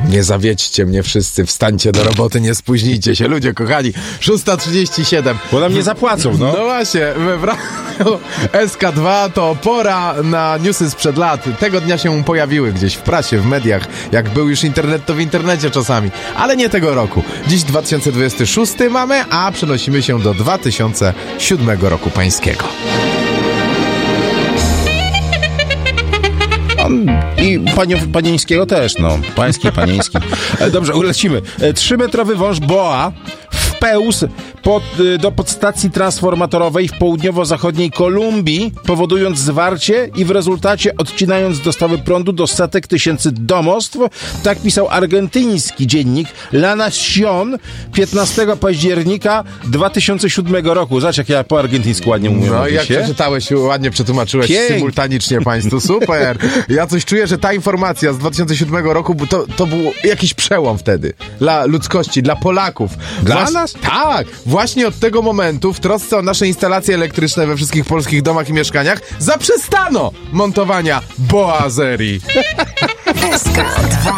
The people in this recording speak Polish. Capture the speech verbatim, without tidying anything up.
Nie zawiedźcie mnie wszyscy, wstańcie do roboty, nie spóźnijcie się. Ludzie kochani, szósta trzydzieści siedem. Bo nam nie zapłacą, no. No właśnie, w radiu S K dwa to pora na newsy sprzed lat. Tego dnia się pojawiły gdzieś w prasie, w mediach. Jak był już internet, to w internecie czasami. Ale nie tego roku. Dziś dwa tysiące dwudziesty szósty mamy, a przenosimy się do dwa tysiące siódmego roku pańskiego. I panią, panieńskiego też, no. Pański, panieński. Dobrze, ulecimy. Trzymetrowy wąż boa wpełzł pod, do podstacji transformatorowej w południowo-zachodniej Kolumbii, powodując zwarcie i w rezultacie odcinając dostawy prądu do setek tysięcy domostw. Tak pisał argentyński dziennik La Nación piętnastego października dwa tysiące siódmego roku. Zobacz, jak ja po argentyńsku ładnie mówię. No i jak się? przeczytałeś, ładnie przetłumaczyłeś Pięknie. Symultanicznie państwu. Super. Ja coś czuję, że ta informacja z dwa tysiące siódmego roku, to, to był jakiś przełom wtedy. Dla ludzkości, dla Polaków. Dla Właś... nas? Tak. Właśnie od tego momentu w trosce o nasze instalacje elektryczne we wszystkich polskich domach i mieszkaniach zaprzestano montowania boazerii. S K dwa.